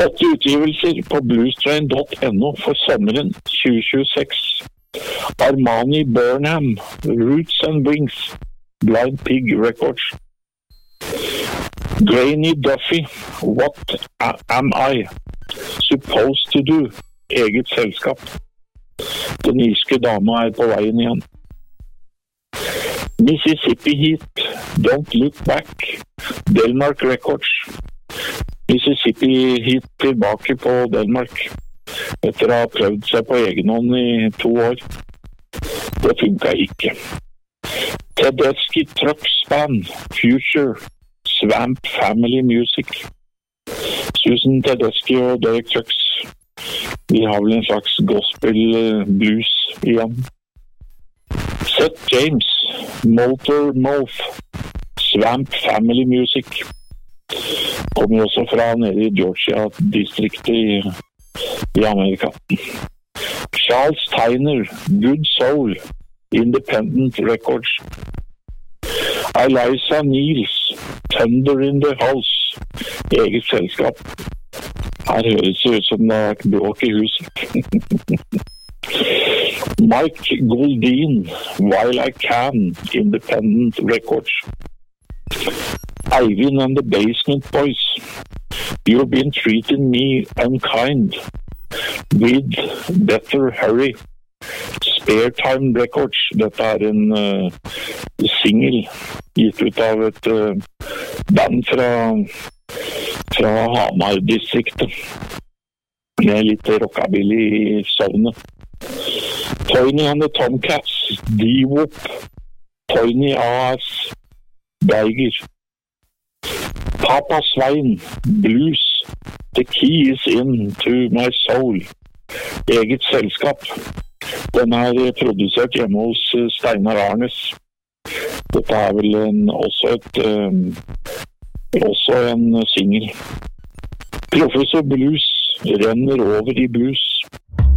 8 utgivelser på bluestrain.no for sommeren 2026. Armani Burnham, Roots and Wings, Blind Pig Records. Granny Duffy, What Am I Supposed to Do? Eget selskap. Den irske dama på veien igjen. Mississippi Heat, Don't Look Back, Delmark Records. Mississippi Heat tilbake på Delmark etter å ha prøvd seg på egen hånd i 2 år. Det funket ikke. Tedeschi Trucks Band, Future, Swamp Family Music. Susan Tedeschi og Derek Trucks, de har vel en slags gospel blues igjen. Seth James, Motor Mouth, Swamp Family Music. Kommer også fra nede i Georgia-distriktet i Amerika. Charles Tyner, Good Soul, Independent Records. Eliza Niels, Thunder in the House, eget selskap. Her høres det ut som det har vært bråk i huset. Mike Goldin, While I Can, Independent Records. Eivind and the Basement Boys, You've Been Treating Me Unkind, With Better Hurry, Spare Time Records. Dette en single gitt ut av et band fra Hamar-distriktet med litt rockabilly i sovnet. Tony and the Tomcats, D-Whoop, Tony A.S. Berger. Papa Svein, Blues, The Key is Into My Soul, eget selskap. Den produsert hjemme hos Steinar Arnes. Dette vel også en single. Professor Blues renner over i blues.